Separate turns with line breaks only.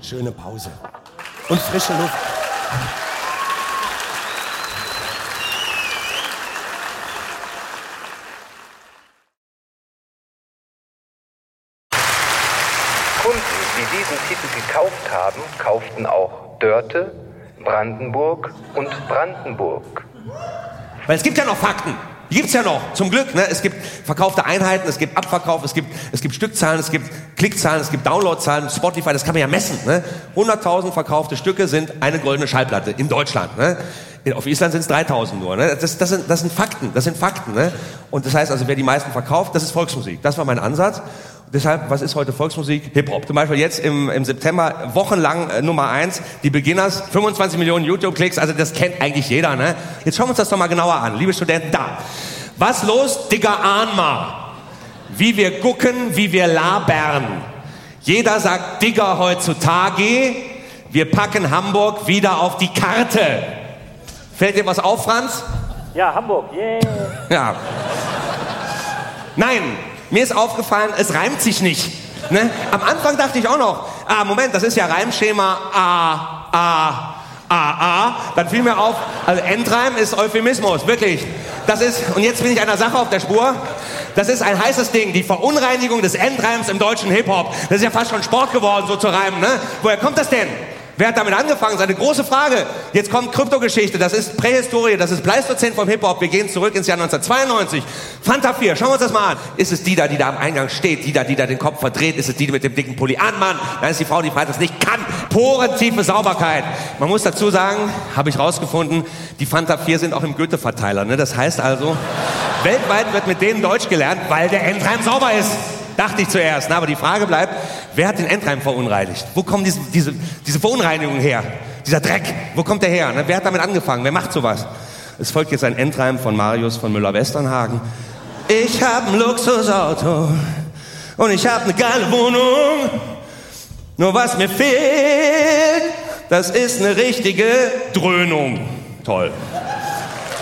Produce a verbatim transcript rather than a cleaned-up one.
schöne Pause und frische Luft.
Kunden, die diesen Titel gekauft haben, kauften auch Dörte, Brandenburg und Brandenburg.
Weil es gibt ja noch Fakten. Die gibt's ja noch, zum Glück. Ne? Es gibt verkaufte Einheiten, es gibt Abverkauf, es gibt, es gibt Stückzahlen, es gibt Klickzahlen, es gibt Downloadzahlen, Spotify, das kann man ja messen. Ne? hunderttausend verkaufte Stücke sind eine goldene Schallplatte in Deutschland. Ne? Auf Island sind es dreitausend nur. Ne? Das, das, sind, das sind Fakten, das sind Fakten. Ne? Und das heißt also, wer die meisten verkauft, das ist Volksmusik. Das war mein Ansatz. Deshalb, was ist heute Volksmusik? Hip-Hop. Zum Beispiel jetzt im, im September wochenlang äh, Nummer eins, die Beginners, fünfundzwanzig Millionen YouTube-Klicks, also das kennt eigentlich jeder. Ne? Jetzt schauen wir uns das doch mal genauer an. Liebe Studenten, da. Was los, Digga, ahn mal. Wie wir gucken, wie wir labern. Jeder sagt Digga heutzutage. Wir packen Hamburg wieder auf die Karte. Fällt dir was auf, Franz?
Ja, Hamburg, yeah.
Ja. Nein. Mir ist aufgefallen, es reimt sich nicht. Ne? Am Anfang dachte ich auch noch, ah, Moment, das ist ja Reimschema A, A, A, A. Dann fiel mir auf, also Endreim ist Euphemismus, wirklich. Das ist, und jetzt bin ich einer Sache auf der Spur, das ist ein heißes Ding, die Verunreinigung des Endreims im deutschen Hip-Hop. Das ist ja fast schon Sport geworden, so zu reimen. Ne? Woher kommt das denn? Wer hat damit angefangen? Das ist eine große Frage. Jetzt kommt Kryptogeschichte, das ist Prähistorie, das ist Pleistozän vom Hip-Hop. Wir gehen zurück ins Jahr neunzehnhundertzweiundneunzig. Fanta vier, schauen wir uns das mal an. Ist es die da, die da am Eingang steht, die da, die da den Kopf verdreht? Ist es die mit dem dicken Pulli an, Mann? Nein, ist die Frau, die frei das nicht kann. Porentiefe Sauberkeit. Man muss dazu sagen, habe ich rausgefunden, die Fanta vier sind auch im Goethe-Verteiler. Ne? Das heißt also, weltweit wird mit denen Deutsch gelernt, weil der Endreim sauber ist. Dachte ich zuerst. Na, aber die Frage bleibt, wer hat den Endreim verunreinigt? Wo kommen diese, diese, diese Verunreinigungen her? Dieser Dreck, wo kommt der her? Ne? Wer hat damit angefangen? Wer macht sowas? Es folgt jetzt ein Endreim von Marius von Müller-Westernhagen. Ich hab ein Luxusauto und ich hab eine geile Wohnung. Nur was mir fehlt, das ist eine richtige Dröhnung. Toll.